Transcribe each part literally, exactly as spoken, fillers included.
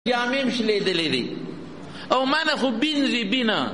جامیم شلیدلی دی او من خو بینزی بینا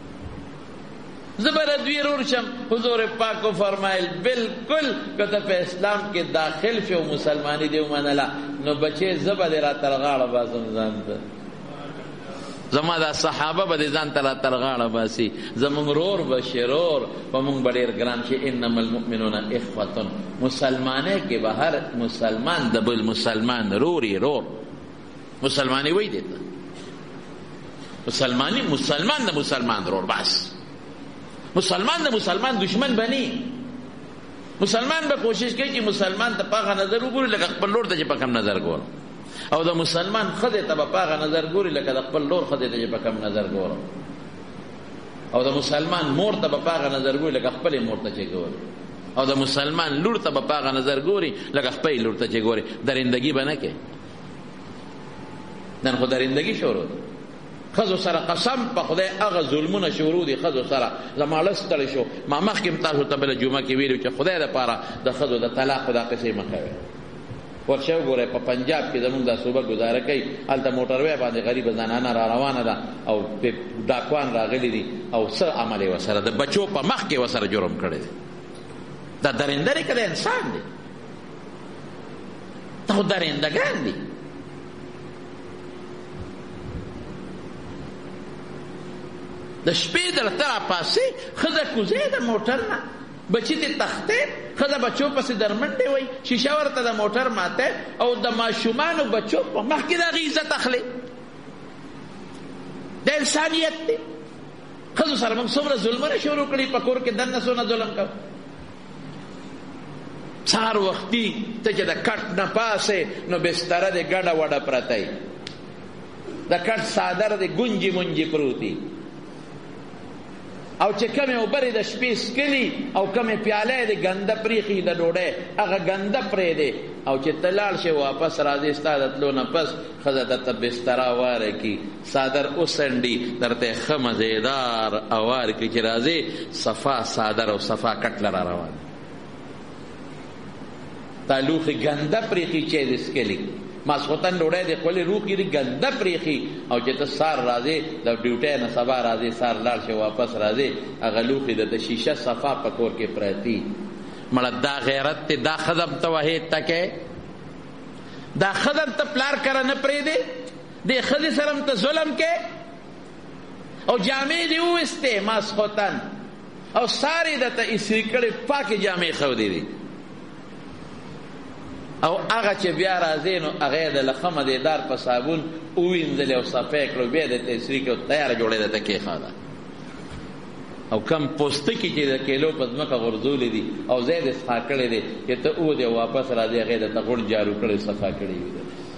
زبر دوی رور شم. حضور پاک کو فرمائل بالکل کتا پہ اسلام کے داخل شو مسلمانی دیو منلا نو بچے زبر را ترغاڑ بازم زانتا زما دا صحابه با دی زان تلا ترغاڑ باسی زمون رور بشرور ومون بڑیر گران چی انما المؤمنون اخوتن مسلمانے کے بہر مسلمان دبل مسلمان روری رور مسلمانی وہی دیتا مسلمانی مسلمان دا مسلمان رور بس مسلمان دا مسلمان دشمن بنی مسلمان با کوشش کی کہ مسلمان تا پاغا نظر گوری لکا خپل لور تا چی پکم نظر گور او دا مسلمان خد تا با پاغا نظر گوری لکا دا خپل لور خد تا چی پکم نظر گور او دا مسلمان مور تا با پاغا نظر گوری لکا خپل مور تا چی گور او دا مسلمان لور تا با پاغا نظر گوری لکا خپل لور تا چی گوری درندگی بنکے نن خو درندگی شروع خزو سره قسم په خدای هغه ظلمونه شروع دي خزو سره زما لستړی شو ما مخکې تاسو ته بله جمعه کې ویلو چې خدای دپاره د ښځو د طلاق دا قصې مه کوئ ورشه وګورئ په پنجاب کې زمونږ دا صوبه ګزاره کوي هلته موټروی باندې غریبه زنانه را روانه ده او ډاکوان راغلي دي او څه عمل یې ورسره د بچو په مخ کې ورسره جرم کړی دی دا درنده دی که د انسان دی دا خو درندګان دي د شپې در ته راپاسې ښځه کوزې د موټر نه بچي دې تختې ښځه بچو پسې در منډې وایي شیشه ورته د موټر ماته او د ماشومانو بچو په مخ کې د هغې عزت اخلي د انسانیت دی ښځو سره موږ څومره ظلمونه شروع کړي په کور کې دننه څونه ظلم کوو سهار وختي ته چې د کټ نه پاسې نو بستره د ګډه وډه پرته وي د کټ څادر د ګونجې مونجې پروتي او چې کمې اوبرې د شپې سکلي او کمې پیالې د ګنده پریښي د ډوډۍ هغه ګنده پرېږدې او چې ته لاړ شې واپس راځې ستا د تلو نه پس ښځه درته بستره واره کړي څادر وڅنډي درته ښه مزېدار اوار کړي چې راځې صفا څادر او صفا کټ له را روان تا لوښې ګنده پریښي چې د سکلي ماسخوتن ډوډۍ د خپلې روخې دي ګنده پرېښي او چې ته سار راځې د ډیوټۍ نه سبا راځې سار لاړ شې واپس راځې هغه لوښې د شیشه صفا په کور کې پرتي مړه دا غیرت دی دا ښځه ته وحید تکې دا ښځه ته پلار کره نه پرېږدې دې ښځې سره ته ظلم کې او جامې دې وویستې ماسخوتن او سارې درته ایسري کړې پاکې جامې ښودې دي او هغه چې بیا راځي نو هغه یې د لښه مدېدار په صابون ووینځلې او صفی کړو بیا یې درته ایسري کړو تیاره جوړې درته کېښوده او کم پوستکي چې د کیلو په ځمکه غورځولې دي او ځای دې صفا کړی دی چې ته اودې او واپس راځې هغه یې درته غوړ جارو کړی صفا کړی وي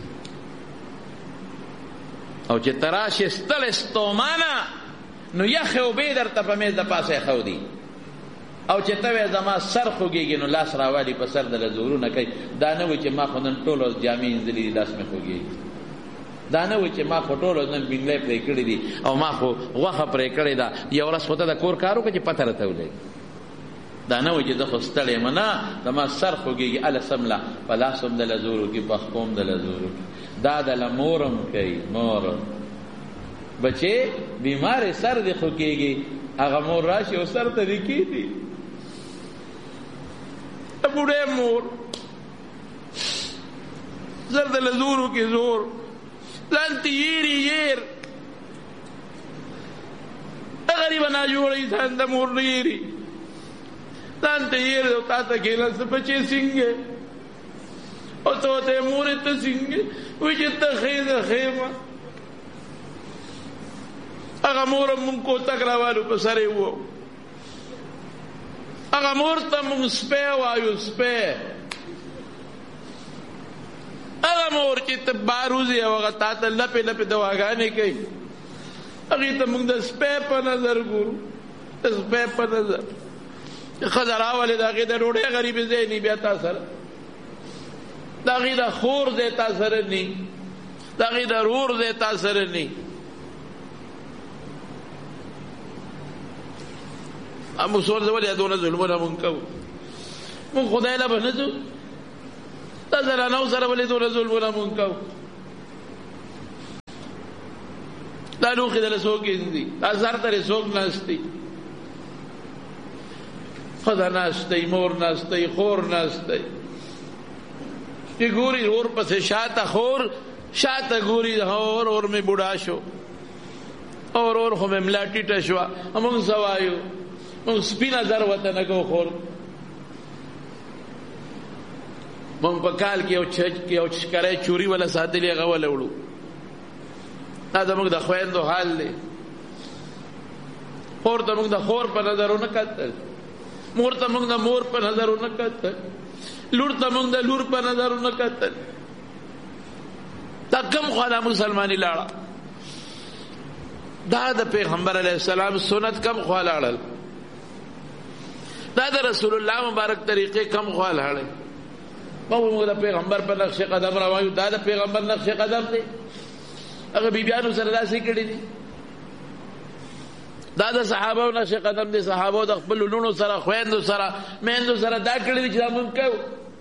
او چې ته راشې ستړې ستومانه نو یخې اوبې درته په میز د پاسه ایښودي او چې ته وې زما سر خوږېږي نو لاس راوالي په سر دله زورونه کوي دا نه وایي چې ما خو نن ټول ورځ جامې اینځلې دي لاس مې خوږېږي دا نه وایي چې ما خو ټول ورځ نن بینګلی پرې کړي دي او ما خو غوښه پرې کړې ده یو ورځ خو ته د کور کار وکړه چې پته راته ولګي دا نه وایي چې زه خو ستړی یم نه زما سر خوږېږي هله سمله په لاس هم دله زور وکړي په خپو هم دله زور وکړي دا دله مور هم کوي مور بچې بیمارې سر دې خوږېږي هغه مور راشي او سر ته دې کېږدي بوډۍ مور زر د لزورو کې زور ځان ته یېري یېر غریبه ناجوړه انسان د مور نه یېري ځان ته یېر او تا ته کېناسته بچې څنګه او ته ورته یې مورې ته څنګه وایي چې ته ښې ده ښې ما هغه مور هم مونږ کوتک راوالو په سر یې ووو هغه مور ته مونږ سپی وایو سپی هغه مور چې ته باروزي او هغه تا ته لپې لپې دواګانې کوي هغې ته مونږ د سپی په نظر ګورو د سپی په نظر ښځه راولې د هغې د ډوډۍ غریبې ځای نی بیا تا سره د هغې د خور ځای تا سره نی د هغې د رور ځای تا سره نی ابو سوال زول یا دونه ظلمونه مونږ کوو مونږ خدای له به نه ځو دا زنانو سره ولې دونه ظلمونه مونږ کوو دا لوخې دله څوک ایندي، دا سر ته څوک ناستی، ښځه ناستی، مور ناستی، خور ناستی، چې ګوري اور پسې شاته خور شاته ګوري اور اور مې بوډا شو، اور اور خو مې ملا ټیټه شوه، موږ څه وایو؟ موږ سپي نظر ورته نه کوو خور. موږ په کال کې یو چج کې یو چکری چوري ولا ساتلې هغه وله وړو. دا زموږ د خویندو حال دی. خور ته موږ د خور په نظر ونه کتل، مور ته موږ د مور په نظر ونه کتل، لور ته موږ د لور په نظر ونه کتل. دا کم خوا دا مسلمانی لاړه؟ دا د پیغمبر علیه السلام سنت کم خوا لاړل؟ دا د رسول الله مبارک طریقې کم خوا لاړل؟ موږ د پیغمبر په نقش قدم روایو، دا د پیغمبر نقش قدم دی؟ هغه بیبیانو سره داسې کړي دي؟ دا د صحابو نقش قدم دی؟ صحابو د خپل لونو سره، خویندو سره، میندو سره دا کړي دي چې دا موږ کوو؟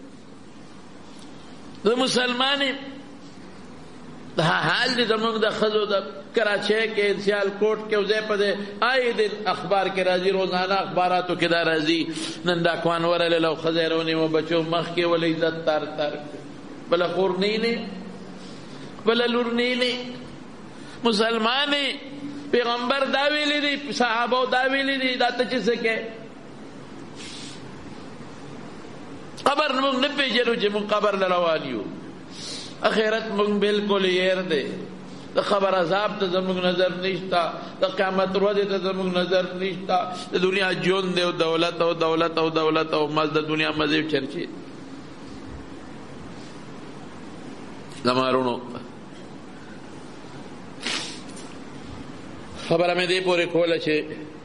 د مسلمانې دا حال دی زموږ د ښځو د کراچۍ کې، سیالکوټ کې، ځای په ځای آئے دن اخبار کې راځي، روزانه اخباراتو کې دا راځي، نن دا کوان ورلل او ښځی رونیمو بچو مخ کې ول عزت تار تار، بله خور نه نه، بله لور نه نه. مسلمانې پیغمبر دا ویلی دی، صحابو دا ویلی دی، دا ته چې څه کې؟ قبر موږ نه پېژنو چې موږ قبر له روان یو. اخرت موږ بالکل یېر دی. د خبر عذاب ته زموږ نظر نشتا، د قیامت ورځې ته زموږ نظر نشتا، د دنیا ژوند دی او دولت او دولت او دولت او مز د دنیا مزې چرچې. زما رونو خبره مې دې پورې کوله چې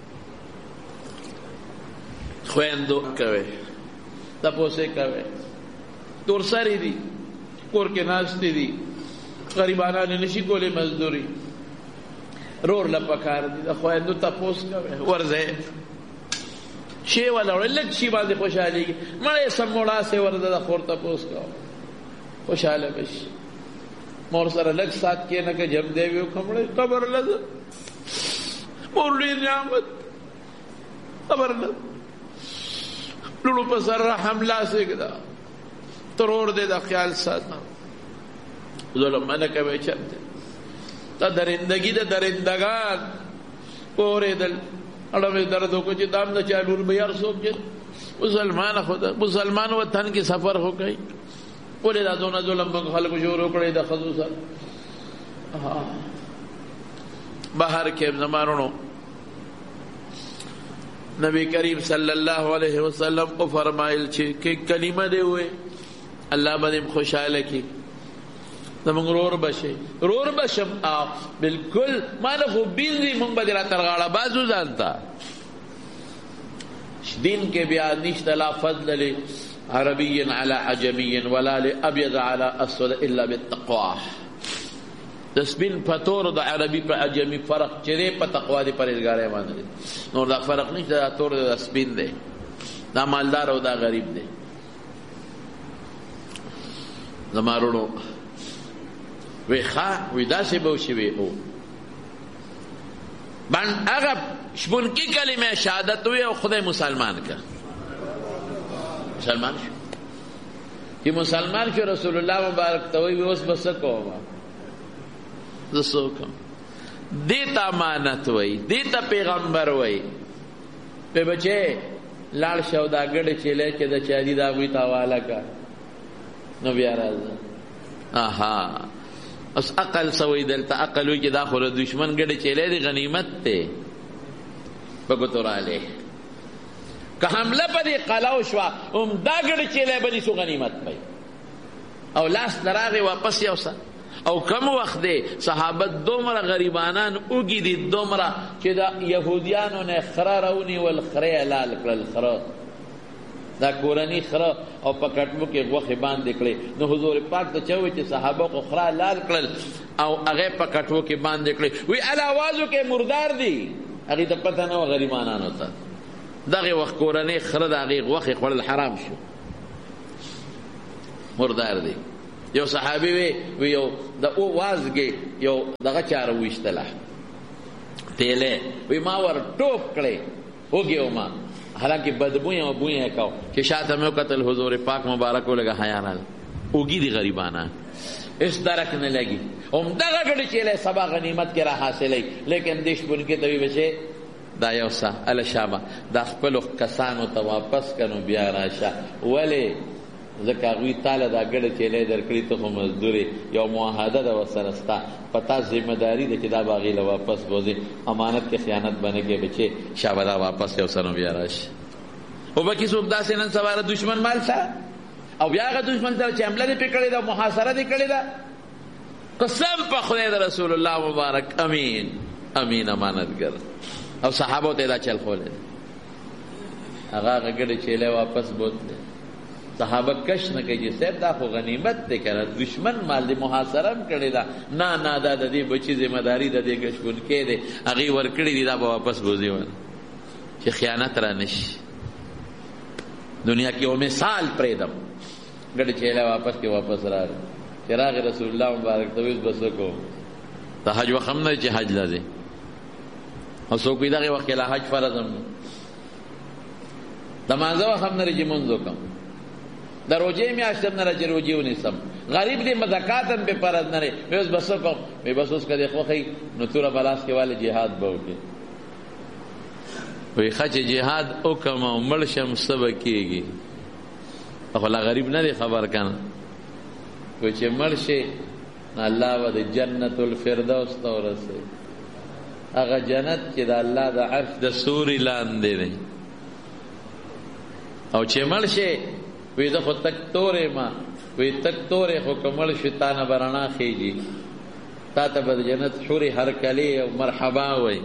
خویندو کوئ، تپوسې کوئ، تورسرې دي، کور کې ناستې دي، غریبانان نشي کولی مزدوري، رور له پکار دي، د خویندو تپوس کوئ، ورځئ شی وله وړئ، لږ شي باندې خوشحالېږي، مړی سموړاسې ورځه د خور تپوس کوه، خوشحاله به شي. مور سره لږ سات کښېنه که جم دی وي وکړه، مړی قبر له ځه، مور ډېر نعمت، قبر له لوړو په سر رحم لاسې ږده، ترور دی دا خیال ساته، ظلم منه کوئ چرته. دا درندگی د درندگان پورېدل، اړه مې درد وکړو چې دام د چا لور به هر څوک چې مسلمان خو د مسلمان وطن کې سفر خو کوي، ولې دا دونه ظلم موږ خلکو شروع کړی د ښځو سره؟ بهر کې زمانونو نبی کریم صلی الله علیه وسلم کو فرمایل چې کې کلمه دی وې الله باندې خوشاله کی، زمونږ رور بشي، رور بشم آ بالکل ما نه خو بیل دی، مونږ به دې را تر غاړه بازو ځان ته. دین کې بیا نشته لا فضل لعربي على عجمي ولا لابيض على اسود الا بالتقوى. د سپین په تور د عربي په عجمي فرق چې دی په تقوا دی، پرهیزګارۍ باندې دی، نور دا فرق نشته. دا تور د سپین دی، دا مالدار او دا غریب دی. زما وروڼو وی ښه وی داسې به وشي، وی او بند هغه شپونکي کلمه شهادت وی او خدای مسلمان که مسلمان شو. چې مسلمان شو رسول الله مبارک ته وی اوس به څه کوم؟ زه څه وکړم؟ دې ته امانت وی، دې ته پیغمبر وی. په بچې لاړ شه دا ګډې چیلې چې د چا دي دا هغوی ته حواله که، نو بیا راځه. اها اوس عقل سوی دلته عقل وی چې دا خو د دشمن ګډې چیلې دی، غنیمت دی په ګوتو رالی. که حمله په دې قلعو شوه هم دا ګډې چیلې به نیسو، غنیمت به او لاس ته راغې واپس یوسه. او کم وخت دی صحابه دومره غریبانان اوږي دي، دومره چې د یهودیانو نه خره راونیول، خره حلال کړل، خره دا کورني خره او په کټمو کې غوښې باندې کړې. نو حضور پاک ته چا وویل چې صحابه خو خره حلال کړل او هغې په کټو کې باندې کړې، وی الوازو کې مردار دي، هغې ته پته نه وه غریبانانو ته. دغې وخت کورنۍ خره د هغې غوښې خوړل حرام شو، مردار دي. یو صحابي وی وی یو د او وازګې یو دغه چاره ویشتله، تیلے وی ما ور ټوپ کړی وګیو ما حالانکه بدبوی او بوی کاو چې شاته مې قتل حضور پاک مبارک ولګه حیا نه اوګی دی غریبانه اس درک نه لګي هم دغه ګډ چې له سبا غنیمت کې را حاصلې لیکن دیش بن کې دوی بچي دا یو سا ال شابه دا خپل کسانو ته واپس کنو بیا راشه ولی زکاوی تعالی دا ګډ چې له درکړي ته مزدوري یو معاهده دا وسرستا پتا ذمہ داری دې چې دا باغی له واپس بوزي امانت کې خیانت بنګي بچي شابه دا واپس یو سره بیا راشه او باقي څوک داسې نن سواره دشمن مال سره او بیا هغه دشمن سره چې حمله دې پکړې دا محاصره دې کړې دا قسم په خدای د رسول الله مبارک امین امین امانتګر او صحابه ته دا چل خولې هغه غړي چې له واپس بوتله صحابه کش نه کوي چې صاحب دا خو غنیمت دی کړه دشمن مال دې محاصره کړی دا نه نه دا د دې بچی ذمہ داری د دې کشون کې دی هغه ور کړی دی دا به واپس بوزي ونه چې خیانت را نشي دنیا کې او مثال پرېدم ګډ چې له واپس کې واپس راغی چراغ رسول الله مبارک تویز بسو کو ته حج وخم نه چې حج لازم او سو کوي دغه وخت له حج فرض هم د مانځه وخم نه چې منځو کوم د روزې میاشتم نه چې روزې ونیسم غریب دې مزکاتن به فرض نه لري اوس بسو کوم به بس اوس کده خو خي نو تور بلاس کې والے jihad به وکي وی خچ jihad او کوم ملشم سبا کیږي خو لا غریب نه خبر کنه کوئی چې مرشي الله و د جنت الفردوس ته ورسي هغه جنت چې د الله د عرش د سوري لاندې دی او چې مرشي وې د خو تک تورې ما وې تک تورې خو کومل شیطان برنا خيږي تا ته د جنت حوري هر کلی او مرحبا وې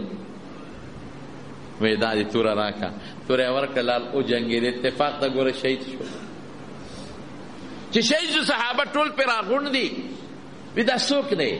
وې دا دي تور راکا تورې ورکلال او جنگي د اتفاق ته ګوره شهید شو چې شهید صحابه ټول پر راغون دي وی دا څوک دی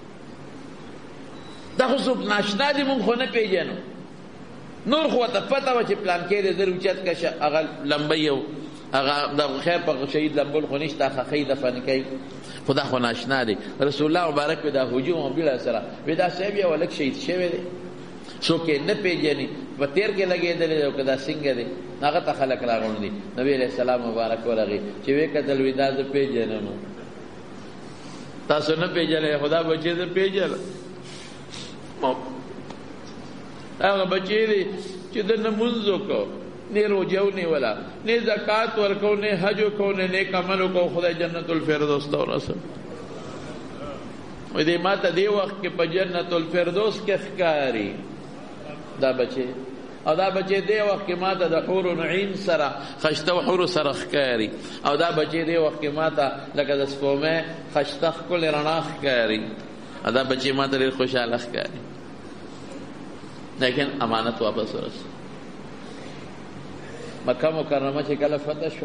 دا خو څوک ناشنا دي مونږ خو نه پیژنو نور خو ته پته و چې پلان کې دې درو چت کشه هغه لمبي او هغه د خیر په شهید لمبل خو نشته خخې دفن کوي خدا خو ناشنا دي رسول الله مبارک دا هجوم بلا سره وی دا صاحب یو لک شهید شوی دی څوک نه پیژني په تیر کې لګېدل او کدا څنګه دي هغه ته خلک راغون دي نبی علیہ السلام مبارک ورغی چې وکړل ودا ز پیژنم تاسو نه پیژنئ خدا بچی ز پیژنه هغه بچی دی چې د نمونځو کو نه روجو نه ولا نه زکات ورکو نه حج کو نه نیک عمل کو خدای جنت الفردوس ته ورسو وې دې ماته دی وخت کې په جنت الفردوس کې ښکاری دا بچی او دا بچی دی وخت کې ماته د حور و نعیم سره خشته حور سره ښکاری او دا بچی دی وخت کې ماته لکه د سپومه خشته کول رڼا ښکاری او دا بچی ماته ډېر خوشاله ښکاری لیکن امانت واپس ورس مکه مکرمه چې کله فتح شو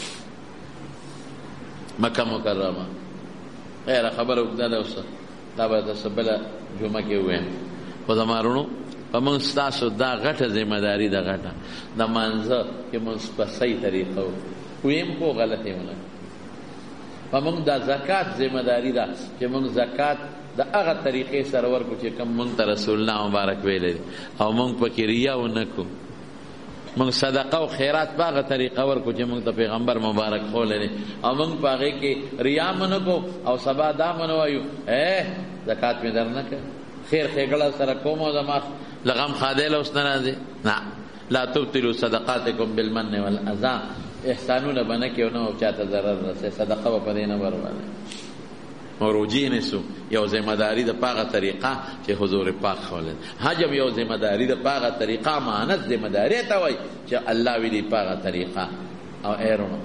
مکه مکرمه غیر خبر وکړه دا اوس دا به تاسو بل جمعه کې وایم په زمارونو په موږ تاسو دا غټه ذمہ داری دا غټه د منځه کې موږ په صحیح طریقو ویم کو غلطه ونه په موږ دا زکات ذمہ داری دا چې موږ زکات د هغه طریقې سره ورکو چې کوم موږ ته رسول الله مبارک ویل او موږ په کې ریا ونه کو موږ صدقه او خیرات په هغه طریقه ورکو چې موږ ته پیغمبر مبارک خولل او موږ په هغه کې ریا منو کو او سبا دا منو وایو اے زکات می در نه کړ خیر خېګړه سره کوم او زما لغم خادل اوس ناراضه نه لا تبطلوا صدقاتكم بالمن والاذى احسانونه بنکه نو چاته ضرر رسې صدقه په دې نه ورواله مروجین سو یو ذمہ داری د پاغه طریقه چې حضور پاک خولل حج یو ذمہ داری د پاغه طریقه مانت ذمہ داری ته وای چې الله وی دی پاغه طریقه او ایرونو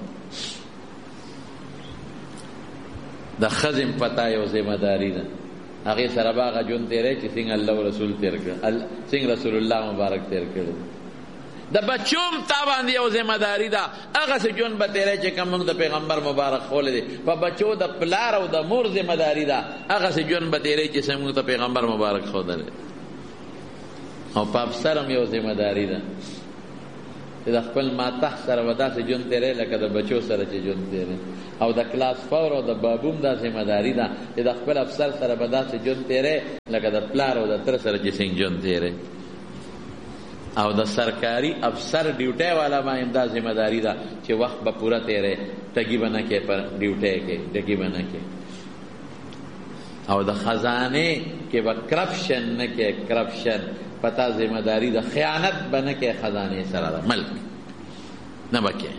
د خزم پتا یو ذمہ داری ده هغه سره باغه جون تیرې چې څنګه الله رسول تیر کړ څنګه رسول الله مبارک تیر کړ د بچوم تا باندې یو ذمہ داری ده هغه څه جون به تیرې چې کوم د پیغمبر مبارک خول دي په بچو د پلار او د مور ذمہ داری ده هغه څه جون به تیرې چې څنګه د پیغمبر مبارک خول دي او په افسرم یو ذمہ داری ده چې د خپل ماتح سره به داسې ژوند تېری لکه د بچو سره چې ژوند تېری، او د کلاس فور او د بابوم دا ذمهداري ده چې د خپل افسر سره به داسې ژوند تېری لکه د پلار او د تره سره چې څنګه ژوند تېری، او د سرکاري افسر ډیوټۍ والا باندې دا ذمهداري ده چې وخت به پوره تېری، ټګي به نه کوې پر ډیوټۍ کې، ټګي به نه کوې، او د خزانې کې به کرپشن نه کوې، کرپشن پتا ذمہداری دا خیانت بنه کې خزانه سره دا ملک نه بکې،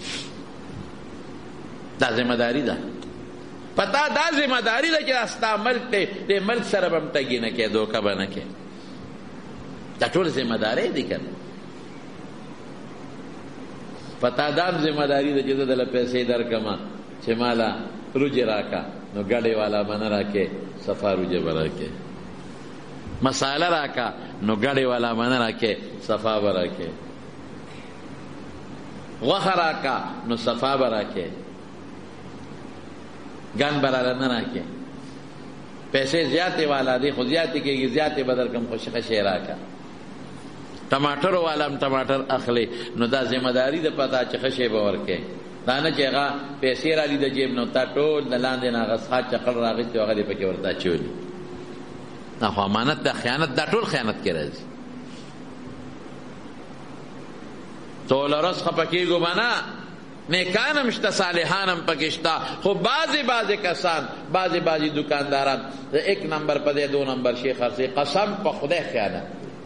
دا ذمہداری ده پتا، دا ذمہداری ده چې استا ملک ته دې ملک سره بم ټګي نه کې، دوکه بنه کې، دا ټول ذمہداري دي کنه. پتا دا ذمہداری ده چې دل پیسې درکما چې مالا روجه راکا نو ګاډي والا بنه راکې صفا روجه برکې، مساله راکا نو ګاډي والا باندې راکې صفا به راکې، غوښه راکا نو صفا به راکې، ګن به راله نه راکې، پیسې زیاتې والا دی خو زیاتې کېږي، زیاتې به درکم خو ښه راکا، ټماټر والا هم ټماټر اخلي نو دا ذمہداري ده پتا چې ښه شی به ورکې، دا نه چې هغه پیسې را دي د جیب نو تا ټول د لاندې نه هغه څښاک چقل راغېستې هغه دې پکې ورته اچولي، دا خو امانت ده، خیانت دا ټول خیانت کې راځي. ټول ورځ خفه کېږو به نه، نیکان هم شته، صالحان هم پکې شته، خو بعضې بعضې کسان، بعضې بعضې دکانداران د ایک نمبر په دی دو نمبر شي خرڅوي، قسم په خدای خیانت،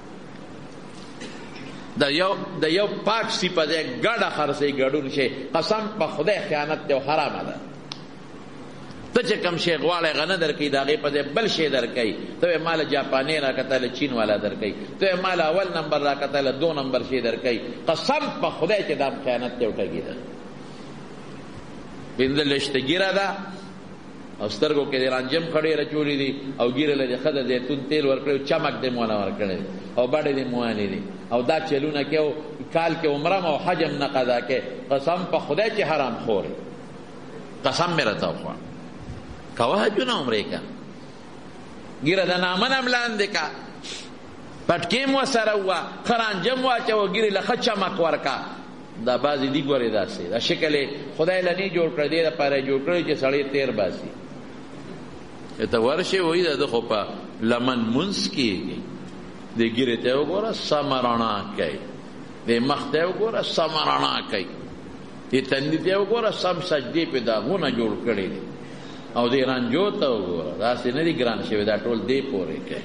د یو د یو پاک سی په ځای ګډه خرڅوي، ګډون شي، قسم په خدای خیانت دی او حرامه ده. ته چې کم شی غواړې هغه نه درکوي، د هغې په ځای بل شی درکوي، ته یې ماله جاپاني راکتله چین والا درکوي، ته یې ماله اول نمبر راکتله دو نمبر شی درکوي، قسم په خدای چې دا خیانت دی او ټګي ده. پنځه لشته ګیره ده او سترګو کې د رانجم خړې راچولې دي او ګیره له ښه د زیتون تیل ورکړی، چمک دې مونه ورکړی او بډې دې موانې دي او دا چلونه کې او کال کې عمره او حج هم نه قضا کې، قسم په خدای چې حرام خور، قسم مې راته وخوړ کوه حجونه عمرې کا، ګیره د نامن هم لاندې کا، پټکې م ورسره ووه، ښه رانجم واچوه، ګیرې له ښه چمک ورکا. دا بعضې دي ګورې داسې دا شکل یې خدای له نه جوړ کړی، دې دپاره یې جوړ کړی چې سړی تیر باسي. ته ورشې وایي د ده خو په لمن مونځ کېږي، دې ګیرې ته وګوره سمه رڼا کوي، دې مخ ته وګوره سمه رڼا کوي، دې تندي ته وګوره سم سجدې پې داغونه جوړ کړي دي، او دې رانجو ته وګوره داسې نه دي ګران شوي، دا ټول دې پورې کوي،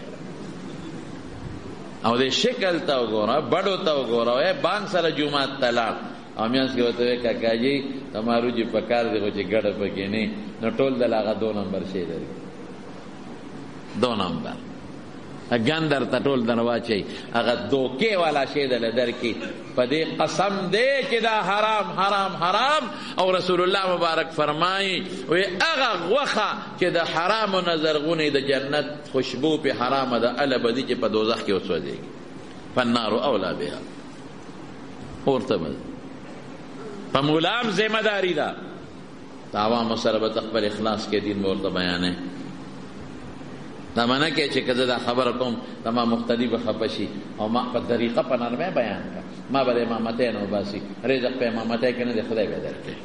او دې شکل ته وګوره، بډو ته وګوره، وایي بانک سره جومات ته لاړ او میانځ کې ورته وایي کاکاجي تمارو چې په کار دی خو چې ګډه پکې نه نو ټول دل هغه دو نمبر شی لري، دو نمبر ګن درته ټول در واچوي، هغه دوکې والا شی دله درکړي، په دې قسم دی چې دا حرام حرام حرام. او رسول الله مبارک فرمایي وایي هغه غوښه چې د حرامو نه زرغونې د جنت خوشبو پې حرامه ده، اله به دي چې په دوزخ کې وسوځېږي، فالنارو اولا بها، اور ته به په مولام ذمه داري ده، د عوامو سره به ته خپل اخلاص کې دین به ورته بیانوي، دا معنی کې چې که زه دا خبره کوم دا ما مقتدي به خفه شي او ما په طریقه په نرمۍ بیان کړه، ما به د امامتۍ نه وباسي، رزق په امامتۍ کې نه دی، خدای به درکړي.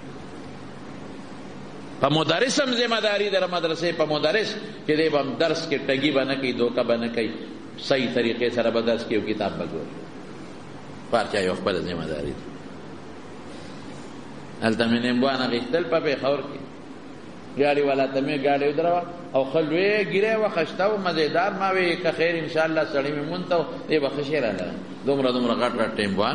په مدرس هم ذمه داري ده، مدرسې په مدرس چې دی به هم درس کې ټګي به نه کوي، دوکه به نه کوي، صحیح طریقې سره به درس کوي او کتاب به ګوري، هر چا یو خپله ذمه داري ده. هلته مې نیمبوان اخېستل په پېښور کې، ګاډي والا ته مې ګاډي ودروه او ښه لویې ګیرې وه، ښشته و مزېدار، ما وی که خیر انشاءالله سړی مې مونته و دی به ښه شی راله، دومره دومره غټ غټ ټیمبوان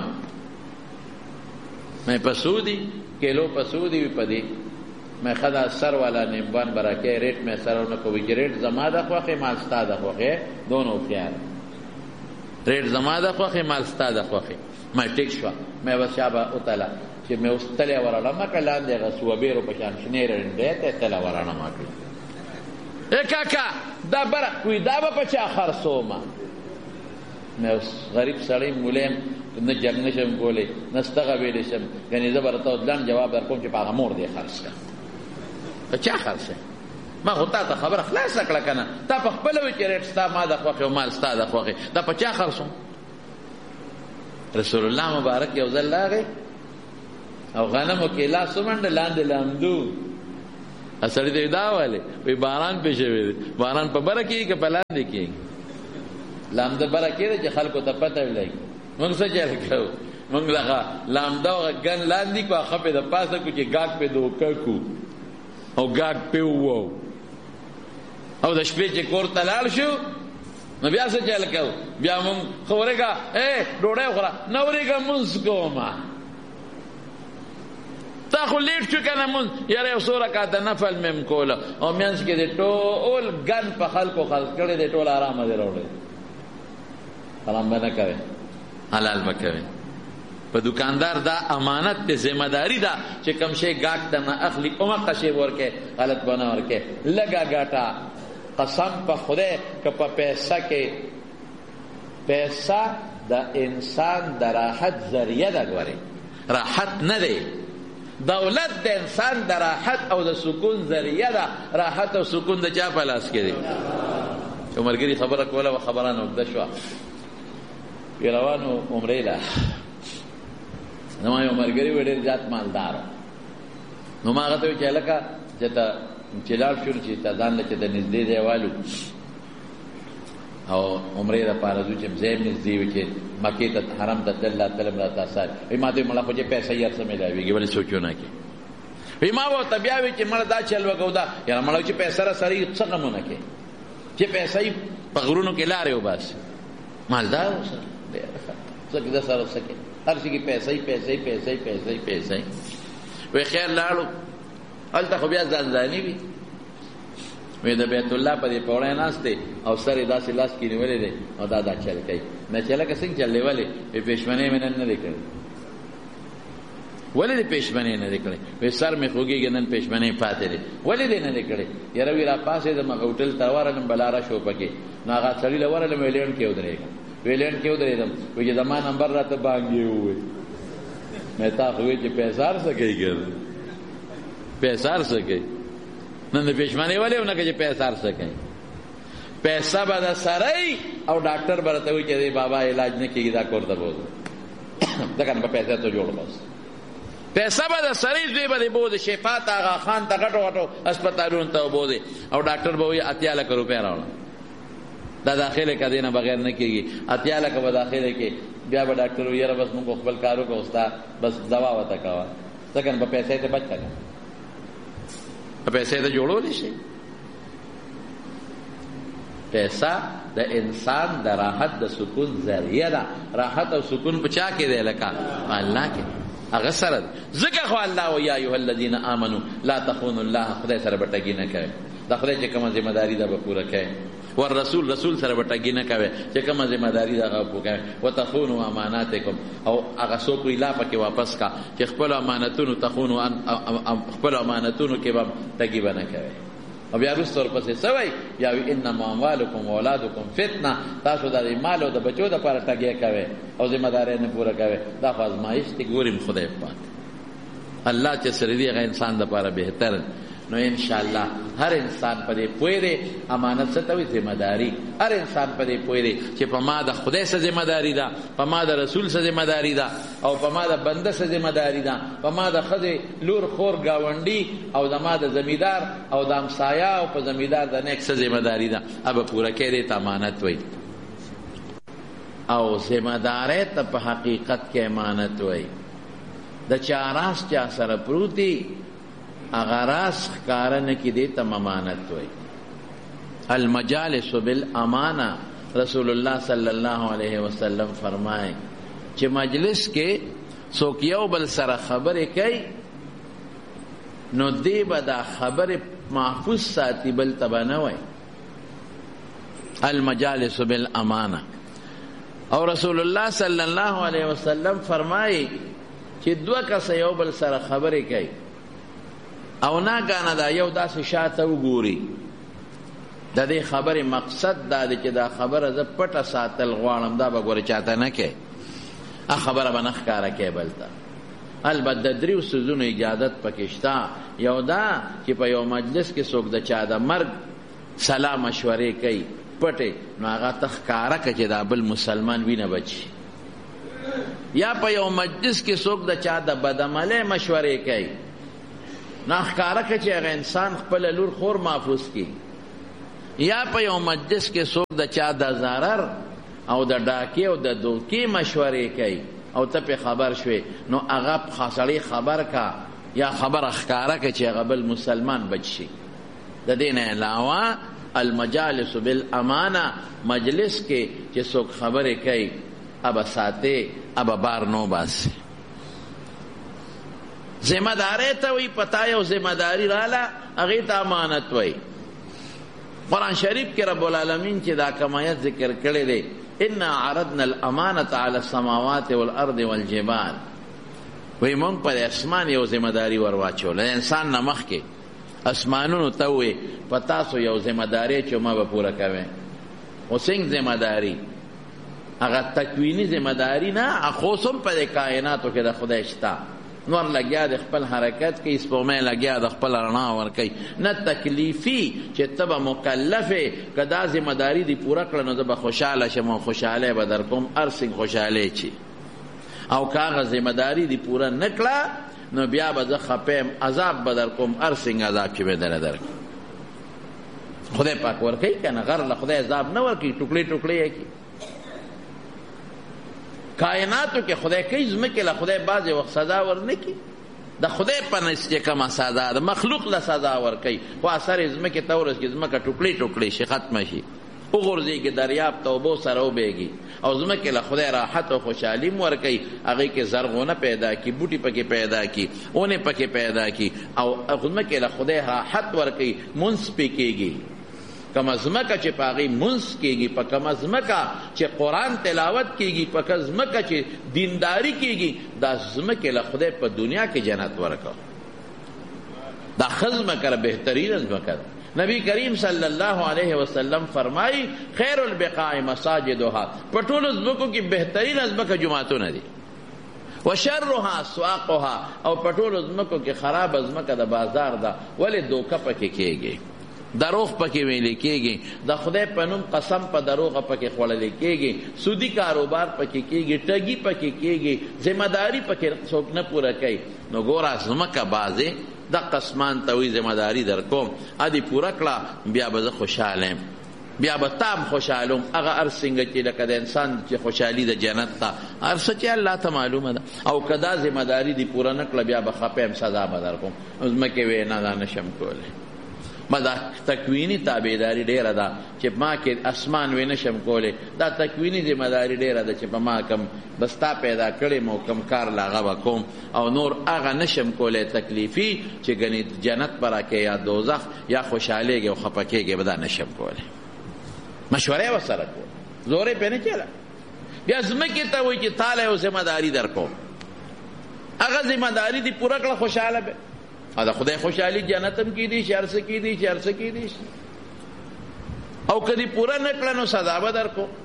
مې په څو دي کیلو په څو دي وي په دې مې ښه دا سر والا نیمبوان به راکوې، ریټ مې سره ونه کوي چې ریټ زما د خوښې مال ستا د خوښې، دونه هوښیار ریټ زما د خوښې مال ستا د خوښې. مې ټیک شوه، مې بس شا به وتله چې مې اوس تلی ورړمه که لاندې هغه سوبیرو په شان شنې رنډۍ ته تله ورړمه کړي. ای کاکا دا بره وایي دا به په چا خرڅومه، مې اوس غریب سړی مولیم نه جنګ نه شم کولی نه ستغه ویلی شم، ګنې زه به راته اوس لنډ جواب در کوم چې په هغه مور دې خرڅ کړه. په چا خرڅ ما خو تا ته خبره خلاصه کړه که نه، تا په خپله وایي چې ریټ ستا ما د خوښې او مال ستا د خوښې، دا په چا خرڅوم؟ رسول الله مبارک یو ځل راغی او غنمو کې لاس ومنډه لاندې لامدو سړی ته دا واله وی باران پې شوی دی باران په بره کېږي که په لاندې کېږي لامده بره کېږي چې خلکو ته پته ولګي موږ څه چل کوو موږ دغه لامده او ګن لاندې کړو هغه پې د پاسه کړو چې ګاګ پې دوکه کړو او ګاګ پې ووو او د شپې چې کور ته لاړ شو نو بیا څه چل کوو بیا موږ خو ورېږه ای ډوډۍ وخوره نه ورېږه مونځ کومه تا خو لیټ شو که نه مونځ یاره یو څو رکعته نفل مې م کوله او منځ کې د ټول ګن په خلکو خرڅ کړی دی ټول ارامه دی راوړی حرام به نه کوې حلال به کوې په دکاندار دا امانت دی ذمہ داری ده چې کوم شی ګاټ ته نه اخلي همغه شی ورکې غلط به نه ورکې لږه ګاټه قسم په خدای که په پیسه کې پیسه د انسان د راحت ذریعه ده ګورې راحت نه دی دولت د انسان د راحت او د سکون ذریعه ده راحت او سکون د چا په لاس کې دی یو ملګري خبره کوله و خبرانه اوږده شوه وی روانو عمرې له زما یو ملګري و ډېر زیات مالدار نو ما هغه ته ویل چې هلکه چې ته چې لاړ شو چې ته ځان له چې د نږدې ځای والو او عمرې دپاره ځو چې ځای نږدې وي چې مکې ته حرم ته تلل راتلم راته اسان وایي ما ته ویل مړه خو چې پیسه یې هر څه میلاوېږي ولې سوچونه کې وایي ما به ورته بیا وایي چې مړه دا چل وکړو دا یاره مړه چې پیسه را سره یې څه غمونه کې چې پیسه یې په غرونو کې لارې وباسي مالدار اوسه ډېره ښه څه د سره څه کې هر شي کې پیسه یې پیسه یې پیسه یې پیسه یې پیسه یې وایي خیر لاړو هلته خو بیا ځانځاني وي وی د بیت الله په دې پوړی ناست دی او سر یې داسې لاس کې نیولی دی او دا دا چل کوي نه چې هلکه څنګه چل دی ولې وی پېشمنۍ مې نن نه دی کړی ولې دې پېشمنۍ نه دی کړی وی سر مې خوږېږي نن پېشمنۍ پاتې دی ولې دې نه دی کړی یاره وی را پاسېدم هغه هوټل ته ورغلم بلاره شو پکې نو هغه سړي له ورغلم وی لینډ کې ودرېږم وی لینډ کې ودرېدم وی چې زما نمبر راته بانګې ووایي مې تا خو وی چې پیسه هر څه کوي که پیسه هر څه کوي نن د پېشمنۍ ولې ونه که چې پیسه هر څه کوي پیسه به د سره او ډاکټر به راته وایي چې دی بابا علاج نه کېږي دا کور ته بوځه ځکه نه به پیسې ته جوړ بس پیسه به د سره دوی به دې بوځي شفا ته هغه خان ته غټو غټو هسپتالونو ته وبوځي او ډاکټر به وایي اتیا لکه روپۍ راوړه دا داخله که دی نه بغیر نه کېږي اتیا لکه به داخله کې بیا به ډاکټر وایي یاره بس موږ خپل کار وکړو ستا بس دوا ورته کوه ځکه نه به پیسې ته بچ کړه پیسې ته جوړولی شي پیسه د انسان د راحت د سکون ذریعه ده راحت او سکون په چا کې دی لکه الله کې هغه سره ځکه خو الله و یا ایها الذین آمنوا لا تخونوا الله خدای سره به ټګي نه کوئ د خدای چې کومه ذمہ داري ده به پوره کوئ والرسول رسول سره به ټګي نه کوئ چې کومه ذمہ داري ده هغه پوره کوئ وتخونوا اماناتکم او هغه څوک وی لا پکې واپس کا چې خپل امانتونو تخونوا خپل امانتونو کې به ټګي به نه کوئ او بیا وروسته ورپسې څه وایي بیا وایي انما اموالکم واولادکم فتنه تاسو د مال او د بچو دپاره ټګۍ کوئ او ذمہ دارۍ نه پوره کوئ دا خو ازمایښت دی ګورم خدای پاک الله چې سره دی هغه انسان دپاره بهتر نو انشاءالله هر انسان په دې پوه دی امانت څه ته وایي ذمہ داري هر انسان په دې پوه دی چې په ما د خدای څه ذمہ داري ده په ما د رسول څه ذمہ داري ده او په ما د بنده څه ذمہ داري ده په ما د ښځې لور خور ګاونډي او د ما د زمیندار او د همسایه او په زمیندار د نیک څه ذمہ داري ده هغه پوره کوي دې ته امانت وایي او ذمہ دارۍ ته په حقیقت کې امانت وایي د چا راز چا سره پروت دی هغه راز ښکاره نه کړي دې ته امانت وایي المجالس بالامانه رسول الله صلی الله علیه وسلم فرمائے چې مجلس کې څوک یو بل سره خبرې کوي نو دی به دا خبرې محفوظ ساتي بل ته به نه وایي المجالس بالامانه او رسول الله صلی الله علیه وسلم فرمایي چې دوه کسه یو بل سره خبرې کوي او ناګانه دا یو داسې شاته وګوري د دې خبرې مقصد دا دی چې دا خبره زه پټه ساتل غواړم دا به ګوره چاته نه کوي هغه خبره به نه ښکاره کوي بل ته البته د دریو څیزونو اجازت پکې شته یو دا چې په یو مجلس کې څوک د چا د مرګ سلا مشورې کوي پټې نو هغه ته ښکاره کړه چې دا بل مسلمان وینه بچي یا په یو مجلس کې څوک د چا د بدعملۍ مشورې کوي، نه ښکاره کړه چې هغه انسان خپله لور خور محفوظ کړي، یا په یو مجلس کې څوک د چا د ضرر او د ډاکې او د دوکې مشورې کوي او ته پې خبر شوې، نو هغه سړی خبر کا یا خبره ښکاره کړه چې هغه بل مسلمان بچ شي. د دې نه علاوه المجالس بالامانه، مجلس کې چې څوک خبرې کوي ابا ساتې ابا بار نو باسي. ذمہ داری ته وایي پتا یو ذمہ داری راله هغې ته امانت وایي. قرآن شریف کې رب العالمین چې دا کمایت ذکر کړی دی، انا عرضنا الامانة على السماوات والارض والجبال، وایي مونږ په اسمان یو ذمہ داری ور واچوله. انسان نه مخکې اسمانونو ته وایي په تاسو یو ذمہ داری چې ما به پوره کوئ. خو څنګه ذمہ داری؟ هغه تکوینی ذمہ داری نه، خو هم په کائناتو کې د خدای شته. نور لګیا د خپل حرکت کوي، سپوږمۍ لګیا د خپل رڼا ورکوي. نه تکلیفي چې ته به مکلفې که دا ذمہ داری دې پوره کړه نو زه به خوشحاله شم او خوشحالی به در کوم، هر څنګه خوشحالی چی. او که هغه ذمہ داری دې پوره نه کړه نو بیا به زه خپیم، عذاب به در کوم، هر څنګه عذاب چې به دله درکړم. خدای پاک ورکوي که نه، غر له خدای عذاب نه ورکوي، ټوکړې ټوکړې یې کوي. کائناتو کې خدای کوي، ځمکې له خدای بعضې وخت سزا ورنکړي، د خدای په نس چې کومه سزا ده مخلوق له سزا ورکوي، خو اثر یې ځمکې ته ورسېږي، ځمکه ټوکړې ټوکړې شي، ختمه شي، وغورځېږي دریاب ته اوبو سره وبهېږي. او ځمکې له خدای راحت او خوشحالي م ورکوي، هغې کې زرغونه پیدا کړي، بوټي پکې پیدا کړي، اونې پکې پیدا کړي، او ځمکې له خدای راحت ورکوي، مونځ پې کېږي. کما ځمکه چې په هغې مونځ کېږي، په کما ځمکه چې قرآن تلاوت کېږي، په کما ځمکه چې دینداري کېږي، دا ځمکې له خدای په دنیا کې جنت ورکړه. دا ښه ځمکه ده، بهترینه ځمکه ده. نبی کریم صلی الله علیه وسلم فرمایي خیر البقاع مساجدها، په ټولو ځمکو کې بهترینه ځمکه جوماتونه دي. وشرها اسواقها، او په ټولو ځمکو کې خرابه ځمکه د بازار ده. ولې دوکه پکې کېږي، دروغ پکې ویلې کېږي، د خدای په نوم قسم په دروغه پکې خوړلې کېږي، سودي کاروبار پکې کېږي، ټګي پکې کېږي، ذمہ داری پکې څوک نه پوره کوي. نو ګوره ځمکه بعضې د قسمان ته وایي ذمہ داری در کوم، ادې پوره کړه بیا به زه خوشحاله یم، بیا به تا هم خوشحاله یم. هغه هر څنګه چې لکه د انسان چې خوشحالي د جنت ته هر څه چې الله ته معلومه ده. او که دا ذمہ داری دې پوره نه کړه بیا به خفه یم، سزا به در کوم. ځمکې وایي نه دا نشم کولی. ما دا تکوینی تابعداري ډیره ده چې ما کې اسمان وی نشم کولی، دا تکوینی ذمہ داری ډیره ده چې په ما کم بستا پیدا کړی مو کم کار لاغه وکوم، او نور هغه نشم کولی تکلیفي چې ګنې جنت به راکې یا دوزخ یا خوشحالیږي او خفه کېږي، به دا نشم کولی. مشورې ورسره کول، زورې پې نه چله. بیا ځمکې ته وایي چې تاله یو ذمہ داری در کوم، هغه ذمہ داری دې پوره کړه خوشحاله به. دا خدای خوشحالی جنت هم کی دی شي، هر څه کی دی شي، هر څه کی دی شي. او کدی پورا نه کړه نو سزا به در کو.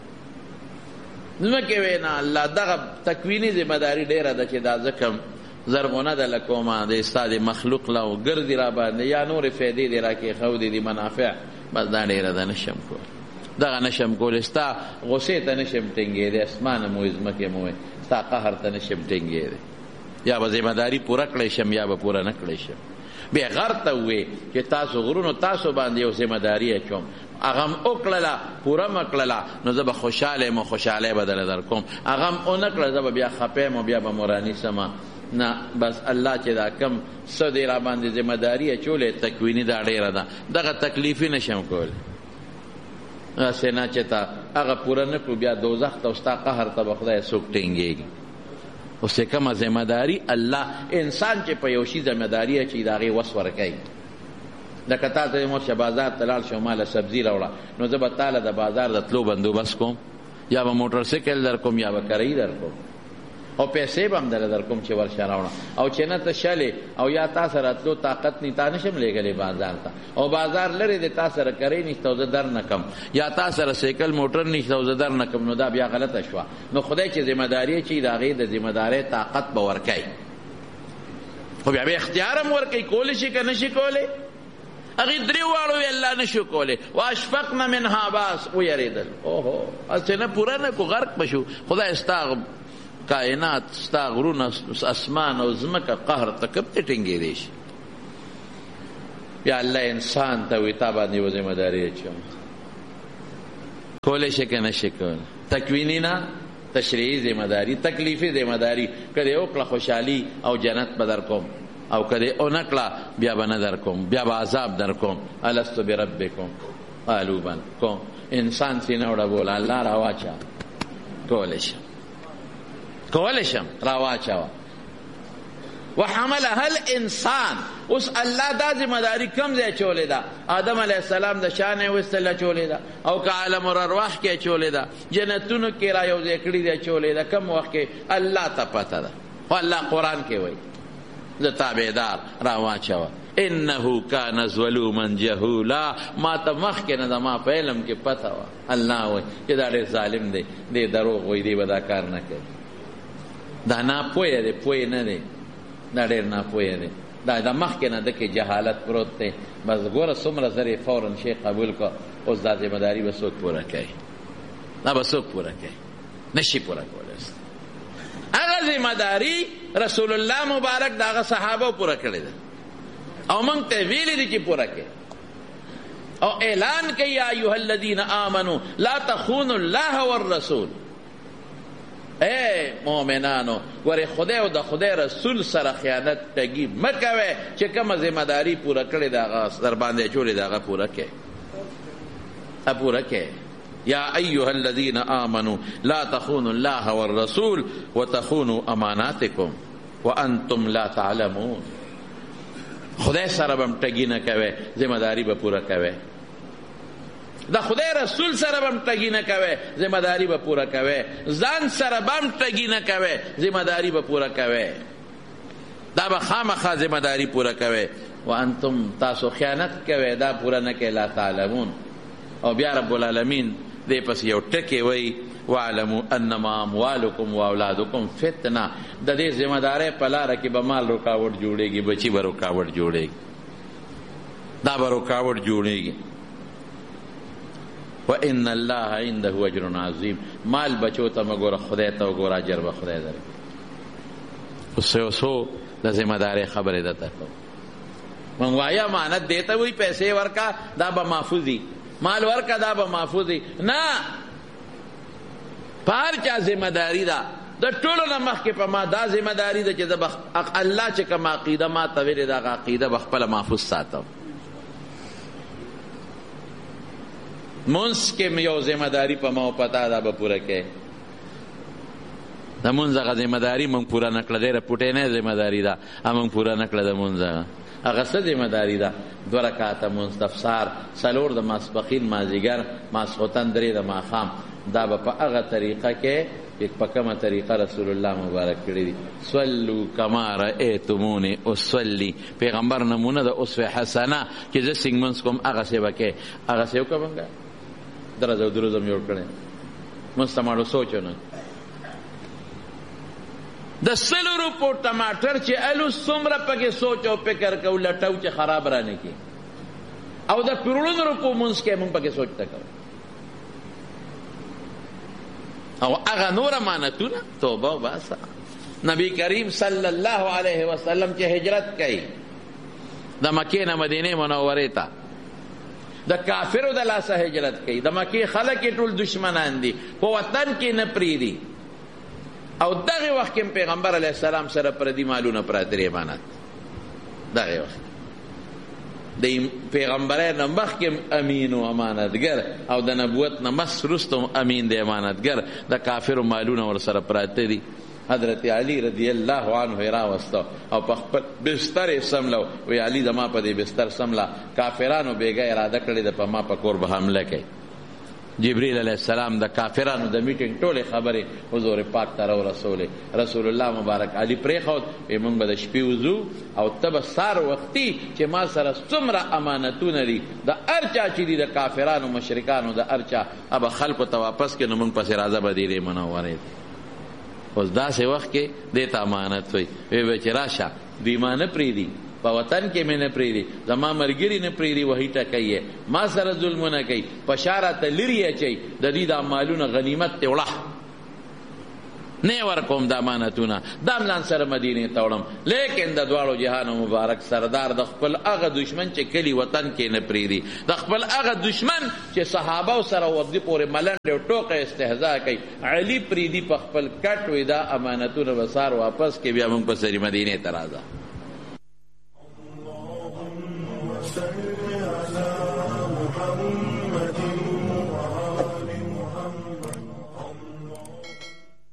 ځمکې وایي نه الله دغه تکویني ذمہ داري ډېره ده چې دا ځکه زرغونه ده له کومه د ستا د مخلوق له ګرځي را باندې یا نورې فایدې دې را کېښودې دي منافع، بس دا ډېره ده نشم کولی، دغه نشم کولی. ستا غصې ته نشم ټینګېدی، اسمانه مو وایي ځمکې مو وایي، ستا قهر ته نشم ټینګېدی. یا به ذمہ داری پوره کړی شم یا به پوره نه کړی شم. بیا غر ته ووایي چې تاسو غرونو تاسو باندې یو ذمہ داري اچوم، هغه م وکړله پوره م کړله نو زه به خوشحاله یم او خوشحالی به دله در کوم. هغه م ونه کړه زه به بیا خفه یم او بیا به موراني سمه. نه بس الله چې دا کم څه دی را باندې ذمہ داري اچولې تکویني دا ډېره ده، دغه تکلیفي نشم کولی. هسې نه چې ته هغه پوره نه کړو بیا دوزخ ته او ستا قهر ته به خدای څوک ټینګېږي. اوس چې کومه ذمہ داري الله انسان چې په یو شي ذمہ داري اچوي د هغې وس ورکوي. لکه تا ته مور شه بازار ته لاړ شو ماله سبزي راوړه، نو زه به تاله د بازار د تلو بندوبست کوم، یا به موټر سایکل در کوم یا به کرایي در کوم، او پیسې به هم دله در کوم چې ورشه راوړه. او چې نه ته شلې او یا تا سره تلو طاقت نی تا نشم لېږلی بازار ته، او بازار لرې دی تا سره کرۍ نشته او زه در نه کم، یا تا سره سایکل موټر نشته او زه در نه کم، نو دا بیا غلطه شوه. نو خدای چې ذمہ داري اچوي د هغې د ذمہ دارۍ طاقت به ورکوي، خو بیا به اختیار هم ورکوي، کولی شي که نه شي کولی. هغې درې واړو وی الله نشو کولی. واشفقن منها باس ویرېدل، اوهو هسې نه پوره نه کو غرق به شو. خدای ستا کائنات ستا غرونه اسمان او ځمکه قهر ته کب ته ټینګېدی شي. یا الله انسان ته وایي تا باندې یوه ذمهداري اچوم. کولی شي که نه شي کولی؟ تکویني نه، تشریعي ذمهداري، تکلیفي ذمهداري. که دې وکړه خوشحالي او جنت به در کوم، او که دې ونه کړه بیا به نه در کوم، بیا به عذاب در کوم. الستو بربکم قالوا بل. کوم انسان سینه وړه بوله الله راواچه. کولی شم کولی شم راواچوه. وحملها الانسان. اوس الله دا ذمہداري کم ځای چولې ده؟ آدم علیه السلام د شان یې ویستله چولې ده، او که عالم الارواح کې چولې ده، جنتونو کې را یو ځای کړي ده چولې ده. کم وخت کې الله ته پته ده. خو الله قرآن کې وایي زه تابعدار راواچوه. انه کان ظلوما جهولا. ما ته مخکې نه ده، ما په علم کې پته وه. الله وایي چې دا ډېر ظالم دی، دی دروغ وایي، دی به دا کار نه کوي. دا ناپویه دی، پوی نه دی، دا ډېر ناپویه دی. دا د مخکې نه ده کې جهالت پروت دی. بس ګوره څومره زر یې فوراً شی قبول کړه. اوس دا ذمهداري به څوک پوره کوي؟ دا به څوک پوره کوي؟ نشي پوره کولی. هغه ذمهداري رسول الله مبارک د هغه صحابه پوره کړې ده، او موږ ته ویلي دي چې پوره کوي. او اعلان کوي یا ایها الذین آمنوا لا تخونوا الله والرسول. اے مومنانو، ورې خدای او د خدای رسول سره خیانت ټګي مه کوئ، چې کومه ذمهداري پوره کړې ده هغه در باندې اچولې ده هغه پوره کړئ. پوره کړئ. یا ایها الذین آمنوا لا تخونوا الله والرسول وتخونوا اماناتکم وانتم لا تعلمون. خدای سره به هم ټګي نه کوئ، ذمهداري به پوره کوئ. د خدای رسول سره به هم ټګي نه کوئ، ذمهداري به پوره کوئ. ځان سره به هم ټګي نه کوئ، ذمهداري به پوره کوئ. دا به خامخا ذمهداري پوره کوئ. وانتم تاسو خیانت کوئ، دا پوره نه کوئ. لا تعلمون. او بیا رب العالمین دې پس یو ټکی وایي واعلموا انما اموالکم واولادکم فتنه. د دې ذمهدارۍ په لاره کې به مال رکاوټ جوړېږي، بچي به رکاوټ جوړېږي، دا به رکاوټ جوړېږي. وان الله عنده اجر عظیم. مال بچو ته مه ګوره، خدای ته وګوره، اجر به خدای درکړي. اوس یو څو د ذمهدارۍ خبرې درته کوم. موږ وایه امانت دې ته وایي پیسې ورکه دا به محفوظي، مال ورکه دا به محفوظي. نه، په هر چا ذمهداري ده. د ټولو نه مخکې په ما دا ذمهداري ده چې د الله چې کوم عقیده ما ته ویلې ده هغه عقیده به خپله محفوظ ساتم. منځ کې یو ذمهداري په ما پتا ده به پوره کوې. د منځ هغه ذمهداري موږ پوره نه کړه، ډېره پوټینۍ ذمهداري ده، موږ پوره نه کړه. د منځ هغه هغه څه ذمهداري ده؟ دوه رکعته منځ، د افسار، څلور د ماسپښین، مازدیګر، ماسخوتن، درې د ماښام. دا به په هغه طریقه کې په کومه طریقه رسول الله مبارک کړي دي. صلو کما رأیتمونی اصلي. پیغمبر نمونه د اسوه حسنه چې زه څنګه منځ کوم هغسې به کوې، هغسې وکړه. درز او دروز هم جوړ کړی، منځ ته ماړو سوچو نه. د سلو روپو ټماټر چې الو څومره پکې سوچ او فکر کوو لټو چې خراب را نه کړي، او د کروڑونو روپو منځ کې موږ پکې سوچ ته کوو. او هغه نور امانتونه توبه وباسه. نبی کریم صلی الله علیه وسلم چې هجرت کوي د مکې نه مدینې منورې ته، د کافرو د لاسه هجرت کوي. د مکې خلک یې ټول دشمنان دي، په وطن کې نه پرېږدي. او دغه وخت کې پیغمبر علیه السلام سره پردي مالونه پراته دي، امانت. دغه وخت د پیغمبرۍ نه مخکې امین و امانتګر، او د نبوت نه مخ وروسته امین دی امانتګر. د کافرو مالونه ورسره پراته دي. حضرت علی رضی الله عنه یې راوسته او په خپل بستر یې سملو. وی علي زما په دې بستر سمله، کافرانو بیګا اراده کړې ده په ما په کور به حمله کوي. جبریل علیہ السلام د کافرانو د میټینګ ټولې خبرې حضور پاک ته راورسولې. رسول الله مبارک علي پرېښود، وی موږ به د شپې وځو او ته به سار وختي چې ما سره څومره امانتونه دي د هر چا چې دي د کافرانو مشرکانو د هر چا به خلکو ته واپس کړي، نو موږ پسې راځه به دې منورې. اوس داسې وخت کې دې ته امانت وایي. وی به چې راشه دوی ما نه پرېږدي، په وطن کې مې نه پرېږدي، زما ملګري نه پرېږدي، وهي ټکوي یې، ما سره ظلمونه کوي، په شا راته لرې اچوي، د دوی دا مالونه غنیمت ته وړه. نه ورکوم د امانتونه، دا ځان سره مدینې ته وړم. لیکن د دواړو جهانو مبارک سردار د خپل هغه دشمن چې کلی وطن کې نه پرېږدي، د خپل هغه دشمن چې صحابه سره ودې پورې ملنډې او ټوکه استهزا کوي، علي پرېږدي په خپل کټ وي دا امانتونه به سار واپس کې بیا موږ په سرې مدینې ته راځه.